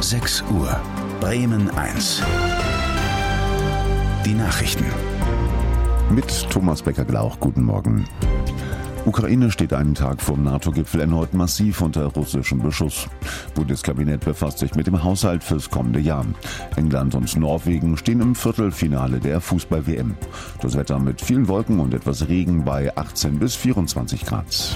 6 Uhr. Bremen 1. Die Nachrichten. Mit Thomas Becker-Glauch, guten Morgen. Ukraine steht einen Tag vor dem NATO-Gipfel erneut massiv unter russischem Beschuss. Bundeskabinett befasst sich mit dem Haushalt fürs kommende Jahr. England und Norwegen stehen im Viertelfinale der Fußball-WM. Das Wetter mit vielen Wolken und etwas Regen bei 18 bis 24 Grad.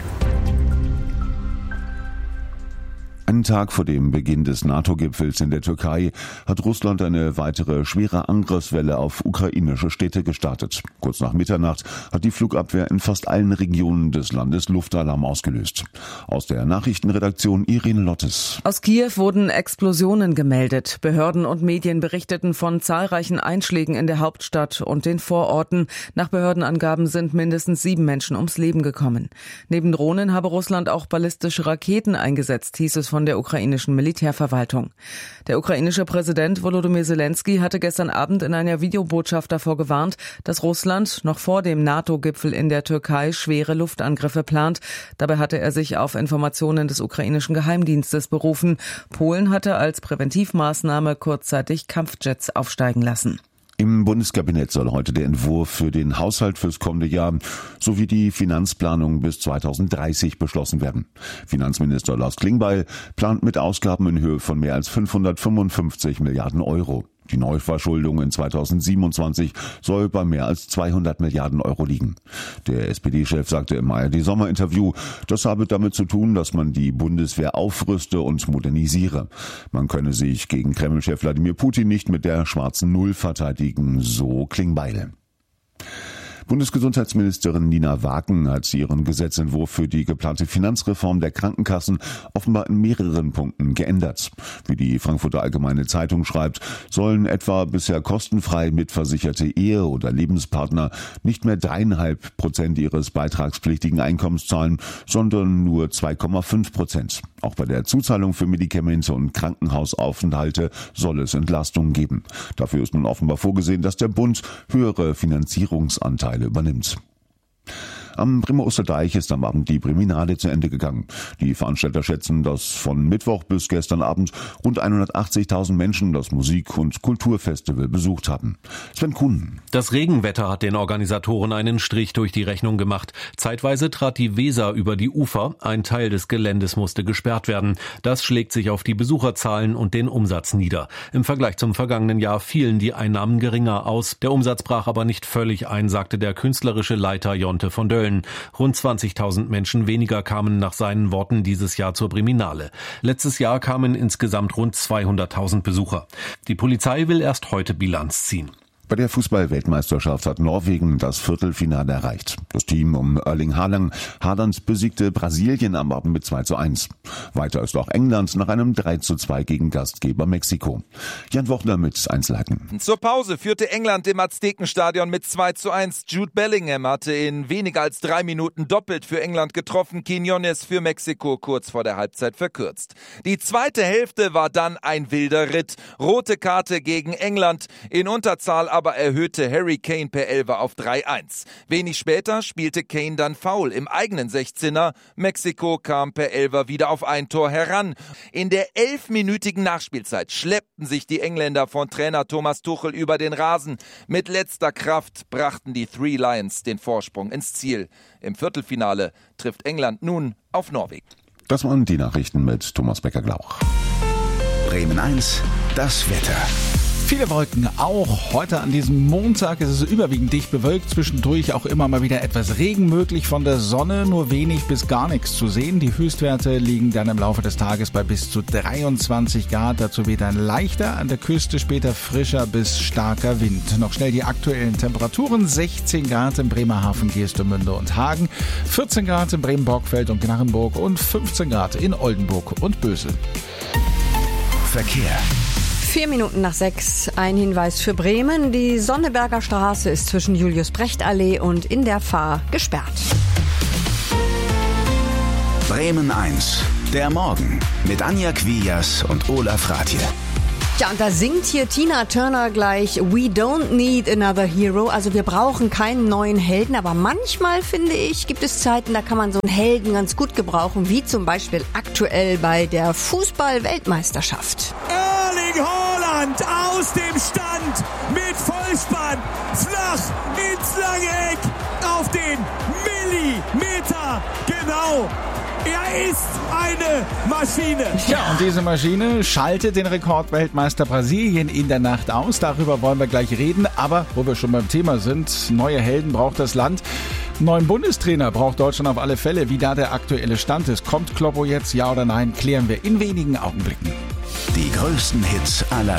Einen Tag vor dem Beginn des NATO-Gipfels in der Türkei hat Russland eine weitere schwere Angriffswelle auf ukrainische Städte gestartet. Kurz nach Mitternacht hat die Flugabwehr in fast allen Regionen des Landes Luftalarm ausgelöst. Aus der Nachrichtenredaktion Irene Lottes. Aus Kiew wurden Explosionen gemeldet. Behörden und Medien berichteten von zahlreichen Einschlägen in der Hauptstadt und den Vororten. Nach Behördenangaben sind mindestens 7 Menschen ums Leben gekommen. Neben Drohnen habe Russland auch ballistische Raketen eingesetzt, hieß es von der ukrainischen Militärverwaltung. Der ukrainische Präsident Volodymyr Zelensky hatte gestern Abend in einer Videobotschaft davor gewarnt, dass Russland noch vor dem NATO-Gipfel in der Türkei schwere Luftangriffe plant. Dabei hatte er sich auf Informationen des ukrainischen Geheimdienstes berufen. Polen hatte als Präventivmaßnahme kurzzeitig Kampfjets aufsteigen lassen. Im Bundeskabinett soll heute der Entwurf für den Haushalt fürs kommende Jahr sowie die Finanzplanung bis 2030 beschlossen werden. Finanzminister Lars Klingbeil plant mit Ausgaben in Höhe von mehr als 555 Milliarden Euro. Die Neuverschuldung in 2027 soll bei mehr als 200 Milliarden Euro liegen. Der SPD-Chef sagte im ARD-Sommerinterview, das habe damit zu tun, dass man die Bundeswehr aufrüste und modernisiere. Man könne sich gegen Kreml-Chef Wladimir Putin nicht mit der schwarzen Null verteidigen, so Klingbeil. Bundesgesundheitsministerin Nina Waken hat ihren Gesetzentwurf für die geplante Finanzreform der Krankenkassen offenbar in mehreren Punkten geändert. Wie die Frankfurter Allgemeine Zeitung schreibt, sollen etwa bisher kostenfrei mitversicherte Ehe- oder Lebenspartner nicht mehr 3,5% ihres beitragspflichtigen Einkommens zahlen, sondern nur 2,5%. Auch bei der Zuzahlung für Medikamente und Krankenhausaufenthalte soll es Entlastungen geben. Dafür ist nun offenbar vorgesehen, dass der Bund höhere Finanzierungsanteile übernimmt. Am Bremer Osterdeich ist am Abend die Breminale zu Ende gegangen. Die Veranstalter schätzen, dass von Mittwoch bis gestern Abend rund 180.000 Menschen das Musik- und Kulturfestival besucht haben. Sven Kuhn. Das Regenwetter hat den Organisatoren einen Strich durch die Rechnung gemacht. Zeitweise trat die Weser über die Ufer. Ein Teil des Geländes musste gesperrt werden. Das schlägt sich auf die Besucherzahlen und den Umsatz nieder. Im Vergleich zum vergangenen Jahr fielen die Einnahmen geringer aus. Der Umsatz brach aber nicht völlig ein, sagte der künstlerische Leiter Jonte von Dölln. Rund 20.000 Menschen weniger kamen nach seinen Worten dieses Jahr zur Breminale. Letztes Jahr kamen insgesamt rund 200.000 Besucher. Die Polizei will erst heute Bilanz ziehen. Bei der Fußball-Weltmeisterschaft hat Norwegen das Viertelfinale erreicht. Das Team um Erling Haaland besiegte Brasilien am Abend mit 2:1. Weiter ist auch England nach einem 3:2 gegen Gastgeber Mexiko. Jan Wochner mit Einzelheiten. Zur Pause führte England im Aztekenstadion mit 2:1. Jude Bellingham hatte in weniger als 3 Minuten doppelt für England getroffen. Quiñones für Mexiko kurz vor der Halbzeit verkürzt. Die zweite Hälfte war dann ein wilder Ritt. Rote Karte gegen England. In Unterzahl aber erhöhte Harry Kane per Elfer auf 3:1. Wenig später spielte Kane dann Foul im eigenen 16er. Mexiko kam per Elfer wieder auf ein Tor heran. In der 11-minütigen Nachspielzeit schleppten sich die Engländer von Trainer Thomas Tuchel über den Rasen. Mit letzter Kraft brachten die Three Lions den Vorsprung ins Ziel. Im Viertelfinale trifft England nun auf Norwegen. Das waren die Nachrichten mit Thomas Becker-Glauch. Bremen 1, das Wetter. Viele Wolken, auch heute an diesem Montag ist es überwiegend dicht bewölkt, zwischendurch auch immer mal wieder etwas Regen möglich, von der Sonne nur wenig bis gar nichts zu sehen. Die Höchstwerte liegen dann im Laufe des Tages bei bis zu 23 Grad, dazu weht ein leichter, an der Küste später frischer bis starker Wind. Noch schnell die aktuellen Temperaturen: 16 Grad in Bremerhaven, Geestemünde und Hagen, 14 Grad in Bremen-Borgfeld und Gnarrenburg und 15 Grad in Oldenburg und Bösel. Verkehr. 4 Minuten nach 6. Ein Hinweis für Bremen. Die Sonneberger Straße ist zwischen Julius-Brecht-Allee und in der Fahr gesperrt. Bremen 1, der Morgen mit Anja Quias und Olaf Rathje. Ja, und da singt hier Tina Turner gleich We don't need another hero. Also wir brauchen keinen neuen Helden. Aber manchmal, finde ich, gibt es Zeiten, da kann man so einen Helden ganz gut gebrauchen. Wie zum Beispiel aktuell bei der Fußball-Weltmeisterschaft. Haaland aus dem Stand mit Vollspann flach ins lange Eck auf den Millimeter genau. Er ist eine Maschine. Ja, und diese Maschine schaltet den Rekordweltmeister Brasilien in der Nacht aus. Darüber wollen wir gleich reden. Aber wo wir schon beim Thema sind, neue Helden braucht das Land. Einen neuen Bundestrainer braucht Deutschland auf alle Fälle. Wie da der aktuelle Stand ist, kommt Kloppo jetzt, ja oder nein, klären wir in wenigen Augenblicken. Die größten Hits aller